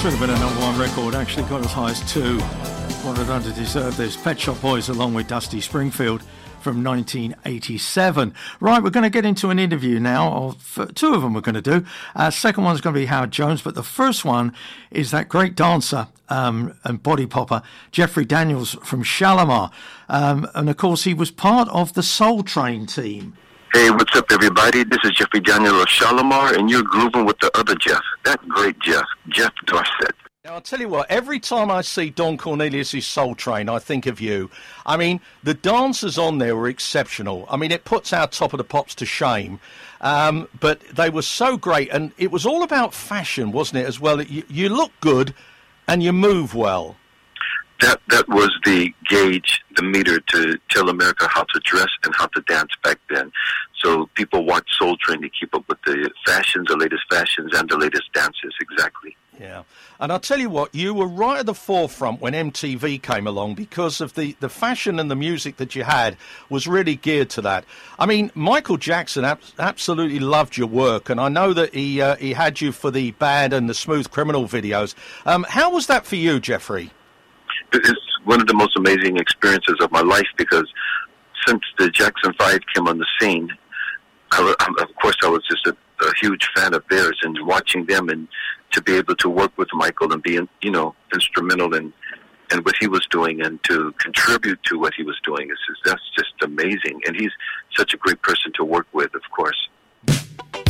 Should have been a number one record, actually got as high as 2. What I done to deserve this. Pet Shop Boys along with Dusty Springfield from 1987. Right, we're going to get into an interview now. Two of them we're going to do. Second one's going to be Howard Jones, but the first one is that great dancer and body popper, Jeffrey Daniels from Shalamar. And of course, he was part of the Soul Train team. Hey, what's up, everybody? This is Jeffrey Daniels of Shalamar, and you're grooving with the other Jeff. That great Jeff Dorset. Now, I'll tell you what, every time I see Don Cornelius' Soul Train, I think of you. I mean, the dancers on there were exceptional. I mean, it puts our Top of the Pops to shame. But they were so great, and it was all about fashion, wasn't it, as well? You look good, and you move well. That was the gauge, the meter to tell America how to dress and how to dance back then. So people watched Soul Train to keep up with the fashions, the latest fashions, and the latest dances, exactly. Yeah. And I'll tell you what, you were right at the forefront when MTV came along because of the fashion and the music that you had was really geared to that. I mean, Michael Jackson absolutely loved your work, and I know that he had you for the Bad and the Smooth Criminal videos. How was that for you, Jeffrey? It's one of the most amazing experiences of my life because since the Jackson 5 came on the scene, of course I was just a huge fan of theirs, and watching them and to be able to work with Michael and be, instrumental in what he was doing and to contribute to what he was doing, that's just amazing. And he's such a great person to work with, of course.